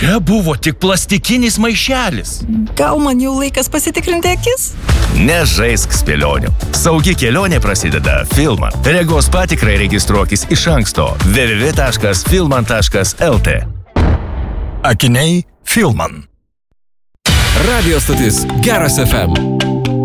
Čia buvo tik plastikinis maišelis. Gal man jau laikas pasitikrinti akis? Nežaisk spėlionių. Saugi kelionė prasideda Filman. Regos patikrai registruokis iš anksto www.filman.lt. Akiniai Filman. Radio stotis Geras FM.